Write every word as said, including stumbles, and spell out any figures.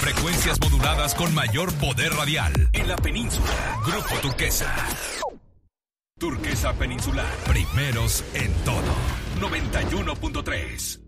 frecuencias moduladas con mayor poder radial en la península. Grupo Turquesa. Turquesa Peninsular. Primeros en todo. noventa y uno punto tres.